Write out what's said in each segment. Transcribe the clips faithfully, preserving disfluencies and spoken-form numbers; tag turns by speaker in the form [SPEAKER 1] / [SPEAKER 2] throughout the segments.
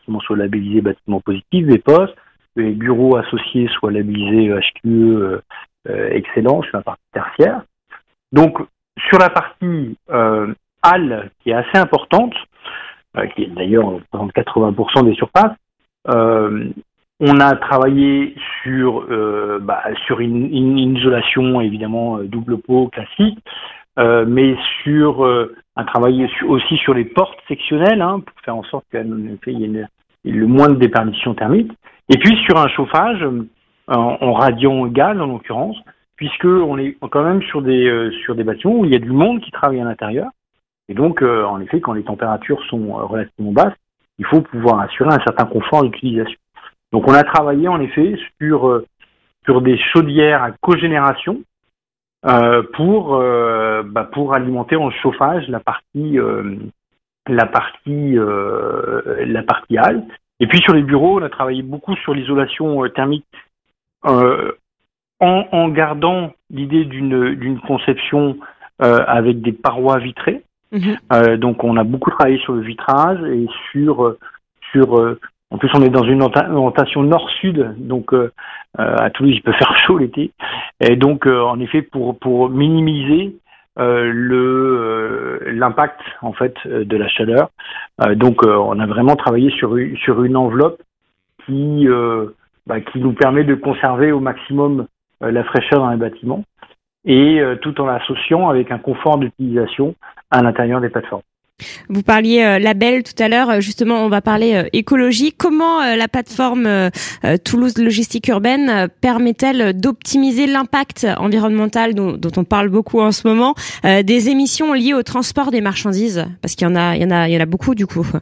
[SPEAKER 1] bâtiments soient labellisés bâtiments positifs, des postes, que les bureaux associés soient labellisés H Q E euh, excellent sur la partie tertiaire. Donc, sur la partie euh, halle, qui est assez importante, euh, qui est d'ailleurs représente quatre-vingts pour cent des surfaces, euh, on a travaillé sur euh, bah, sur une, une, une isolation évidemment double pot classique, euh, mais sur euh, un travail aussi sur les portes sectionnelles hein, pour faire en sorte qu'il y ait une, le moins de déperdition thermique. Et puis sur un chauffage euh, en, en radiant gaz en l'occurrence, puisque on est quand même sur des euh, sur des bâtiments où il y a du monde qui travaille à l'intérieur. Et donc euh, en effet, quand les températures sont relativement basses, il faut pouvoir assurer un certain confort d'utilisation. Donc on a travaillé en effet sur euh, sur des chaudières à cogénération euh, pour euh, bah, pour alimenter en chauffage la partie euh, la partie euh, la partie halle. Et puis sur les bureaux, on a travaillé beaucoup sur l'isolation euh, thermique euh, en, en gardant l'idée d'une d'une conception euh, avec des parois vitrées. Mmh. Euh, donc on a beaucoup travaillé sur le vitrage et sur sur euh, en plus, on est dans une orientation nord-sud, donc euh, à Toulouse, il peut faire chaud l'été. Et donc, euh, en effet, pour pour minimiser euh, le euh, l'impact en fait de la chaleur, euh, donc euh, on a vraiment travaillé sur une, sur une enveloppe qui euh, bah, qui nous permet de conserver au maximum euh, la fraîcheur dans les bâtiments et euh, tout en l'associant avec un confort d'utilisation à l'intérieur des plateformes.
[SPEAKER 2] Vous parliez euh, label tout à l'heure, justement on va parler euh, écologie. Comment euh, la plateforme euh, Toulouse Logistique Urbaine euh, permet-elle d'optimiser l'impact environnemental dont, dont on parle beaucoup en ce moment, euh, des émissions liées au transport des marchandises? Parce qu'il y en a, il y en a, il y en a beaucoup du coup.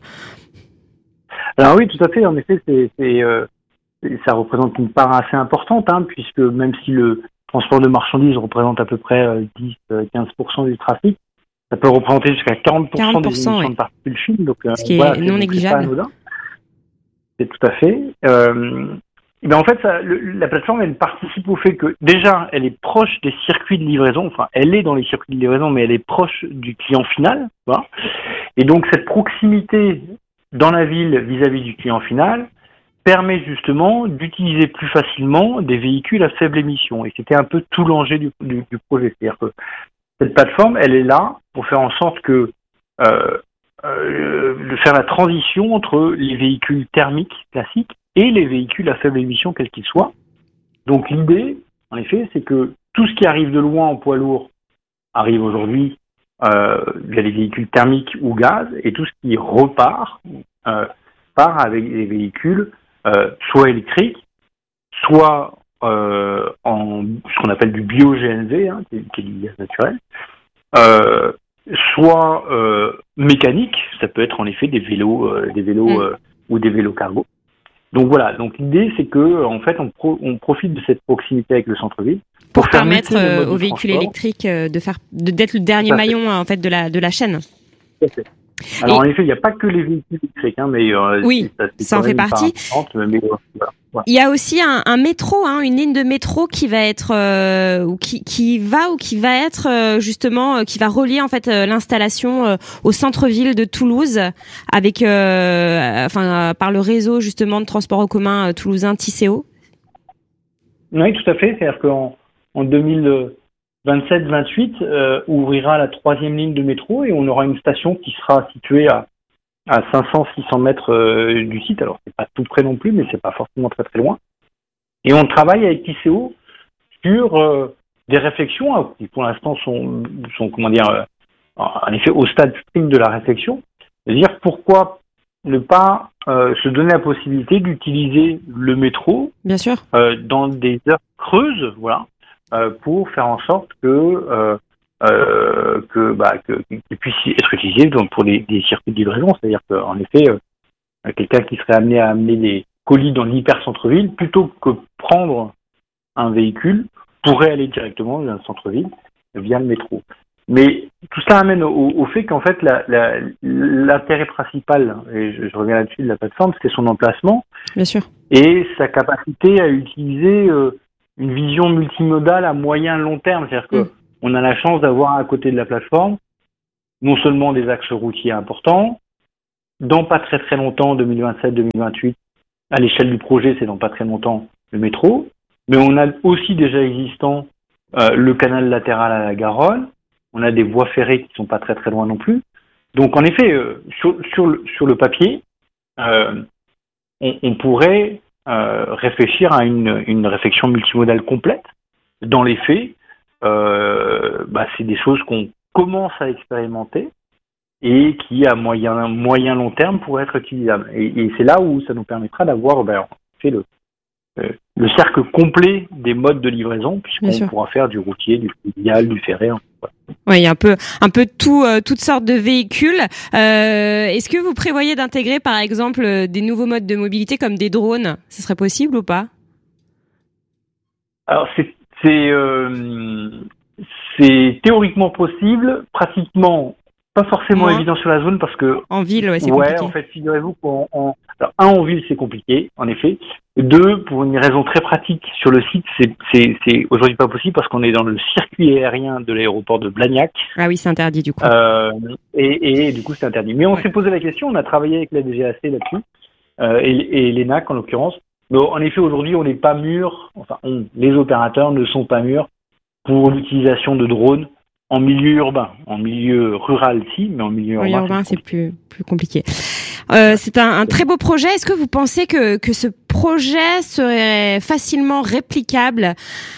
[SPEAKER 1] Alors oui, tout à fait. En effet, c'est, c'est, euh, ça représente une part assez importante, hein, puisque même si le transport de marchandises représente à peu près euh, dix à quinze pour cent du trafic, ça peut représenter jusqu'à quarante pour cent, quarante pour cent des émissions oui. de particules fines. Donc,
[SPEAKER 2] ce qui voilà, est non négligeable.
[SPEAKER 1] C'est tout à fait. Euh, et ben en fait, ça, le, la plateforme, elle participe au fait que, déjà, elle est proche des circuits de livraison. Enfin, elle est dans les circuits de livraison, mais elle est proche du client final. Voilà. Et donc, cette proximité dans la ville vis-à-vis du client final permet justement d'utiliser plus facilement des véhicules à faible émission. Et c'était un peu tout l'enjeu du, du, du projet. C'est-à-dire que cette plateforme, elle est là pour faire en sorte que euh, euh, de faire la transition entre les véhicules thermiques classiques et les véhicules à faible émission, quels qu'ils soient. Donc l'idée, en effet, c'est que tout ce qui arrive de loin en poids lourd arrive aujourd'hui euh, via les véhicules thermiques ou gaz, et tout ce qui repart euh, part avec des véhicules euh, soit électriques, soit Euh, en ce qu'on appelle du bio-G N V, hein, qui, est, qui est du gaz naturel, euh, soit euh, mécanique, ça peut être en effet des vélos, euh, des vélos euh, ou des vélos cargo. Donc voilà, donc l'idée c'est que en fait on, pro, on profite de cette proximité avec le centre-ville
[SPEAKER 2] pour, pour permettre euh, aux véhicules électriques euh, de faire de, d'être le dernier maillon en fait de la de la chaîne.
[SPEAKER 1] Alors et en effet, il n'y a pas que les véhicules électriques, hein, mais euh,
[SPEAKER 2] oui, ça, ça en fait partie. Mais, euh, voilà, voilà. Il y a aussi un, un métro, hein, une ligne de métro qui va être euh, ou qui, qui va ou qui va être euh, justement euh, qui va relier en fait euh, l'installation euh, au centre-ville de Toulouse avec, euh, enfin, euh, par le réseau justement de transport en commun euh, toulousain Tisséo.
[SPEAKER 1] Oui, tout à fait. C'est-à-dire qu'en en deux mille vingt-sept vingt-huit euh, ouvrira la troisième ligne de métro et on aura une station qui sera située à, à cinq cents à six cents mètres euh, du site. Alors, c'est pas tout près non plus, mais c'est pas forcément très très loin. Et on travaille avec Tisséo sur euh, des réflexions qui pour l'instant sont, sont comment dire, euh, en effet au stade sprint de la réflexion. C'est-à-dire pourquoi ne pas euh, se donner la possibilité d'utiliser le métro
[SPEAKER 2] Bien sûr.
[SPEAKER 1] Euh, dans des heures creuses, voilà, euh, pour faire en sorte que euh, euh, que bah que qu'il puisse être utilisé donc pour les, des circuits de livraison, c'est-à-dire qu'en effet euh, quelqu'un qui serait amené à amener des colis dans l'hyper centre-ville plutôt que prendre un véhicule pourrait aller directement dans le centre-ville via le métro. Mais tout ça amène au, au fait qu'en fait la, la, l'intérêt principal, et je, je reviens là-dessus de la plateforme, c'est son emplacement.
[SPEAKER 2] Bien sûr.
[SPEAKER 1] Et sa capacité à utiliser euh, une vision multimodale à moyen long terme. C'est-à-dire que mmh. on a la chance d'avoir à côté de la plateforme non seulement des axes routiers importants, dans pas très très longtemps, deux mille vingt-sept, deux mille vingt-huit, à l'échelle du projet, c'est dans pas très longtemps, le métro. Mais on a aussi déjà existant euh, le canal latéral à la Garonne. On a des voies ferrées qui sont pas très très loin non plus. Donc en effet, euh, sur, sur, le, sur le papier, euh, on, on pourrait euh, réfléchir à une, une réflexion multimodale complète. Dans les faits, euh, bah, c'est des choses qu'on commence à expérimenter et qui, à moyen, moyen long terme, pourraient être utilisables. Et, et c'est là où ça nous permettra d'avoir ben, fait le, euh, le cercle complet des modes de livraison, puisqu'on pourra faire du routier, du fluvial, du ferré. Voilà.
[SPEAKER 2] Oui, il y a un peu, un peu tout, euh, toutes sortes de véhicules. Euh, est-ce que vous prévoyez d'intégrer, par exemple, des nouveaux modes de mobilité comme des drones ? Ce serait possible ou pas ?
[SPEAKER 1] Alors, c'est, c'est, euh, c'est théoriquement possible, pratiquement pas forcément ouais. évident sur la zone parce que
[SPEAKER 2] en ville, ouais, c'est
[SPEAKER 1] ouais,
[SPEAKER 2] compliqué.
[SPEAKER 1] en fait, figurez-vous qu'en en, alors, un en ville c'est compliqué, en effet. Deux, pour une raison très pratique sur le site, c'est c'est c'est aujourd'hui pas possible parce qu'on est dans le circuit aérien de l'aéroport de Blagnac.
[SPEAKER 2] Ah oui, c'est interdit du coup.
[SPEAKER 1] Euh, et, et du coup, c'est interdit. Mais on ouais. s'est posé la question, on a travaillé avec la D G A C là-dessus euh, et, et l'E N A C en l'occurrence. Mais en effet, aujourd'hui, on n'est pas mûr. Enfin, on, les opérateurs ne sont pas mûrs pour l'utilisation de drones en milieu urbain. En milieu rural, si, mais en milieu
[SPEAKER 2] oui,
[SPEAKER 1] urbain,
[SPEAKER 2] urbain, c'est, c'est plus plus compliqué. Euh, c'est un, un très beau projet. Est-ce que vous pensez que que ce projet serait facilement réplicable ?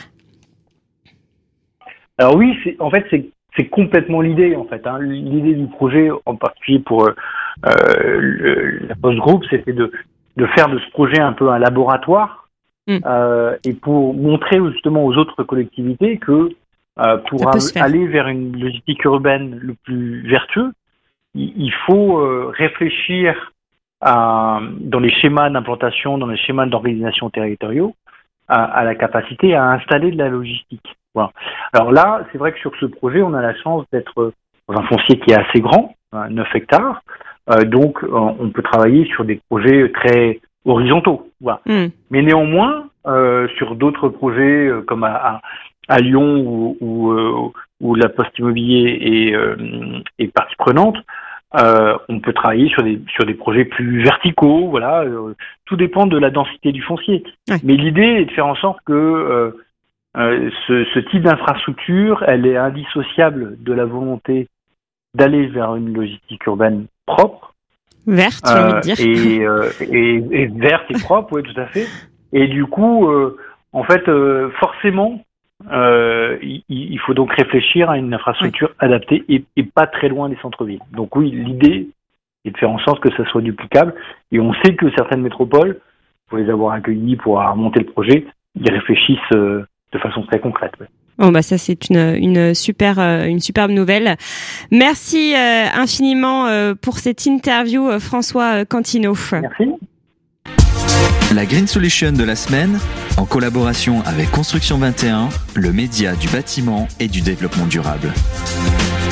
[SPEAKER 1] Alors oui, c'est, en fait, c'est c'est complètement l'idée. En fait, hein. L'idée du projet, en particulier pour euh, le, la Post Group, c'était de de faire de ce projet un peu un laboratoire mmh. euh, et pour montrer justement aux autres collectivités que euh, pour a- aller vers une logistique urbaine le plus vertueux, il, il faut euh, réfléchir à, dans les schémas d'implantation, dans les schémas d'organisation territoriaux, à, à la capacité à installer de la logistique. Voilà. Alors là, c'est vrai que sur ce projet, on a la chance d'être dans un foncier qui est assez grand, hein, neuf hectares. Euh, donc, euh, on peut travailler sur des projets très horizontaux. Voilà. Mm. Mais néanmoins, euh, sur d'autres projets euh, comme à, à, à Lyon où, où, euh, où la Poste Immobilier est, euh, est partie prenante, euh, on peut travailler sur des sur des projets plus verticaux. Voilà, euh, tout dépend de la densité du foncier. Ouais. Mais l'idée est de faire en sorte que euh, euh, ce, ce type d'infrastructure, elle est indissociable de la volonté d'aller vers une logistique urbaine propre,
[SPEAKER 2] verte, j'ai envie de dire,
[SPEAKER 1] et, euh, et, et verte et propre, oui, tout à fait. Et du coup, euh, en fait, euh, forcément, euh, il, il faut donc réfléchir à une infrastructure oui. adaptée et, et pas très loin des centres-villes. Donc oui, l'idée est de faire en sorte que ça soit duplicable. Et on sait que certaines métropoles, pour les avoir accueillis, pour avoir monté le projet, ils réfléchissent euh, de façon très concrète. Ouais.
[SPEAKER 2] Bon bah ça c'est une une super euh, une superbe nouvelle. Merci euh, infiniment euh, pour cette interview euh, François euh, Cantineau.
[SPEAKER 1] Merci.
[SPEAKER 3] La Green Solution de la semaine en collaboration avec Construction vingt et un, le média du bâtiment et du développement durable.